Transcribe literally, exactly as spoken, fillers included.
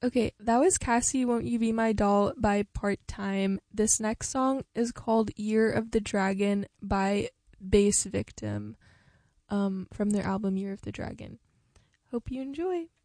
Okay, that was Cassie Won't You Be My Doll by Part Time. This next song is called Year of the Dragon by Bass Victim, um, from their album Year of the Dragon. Hope you enjoy.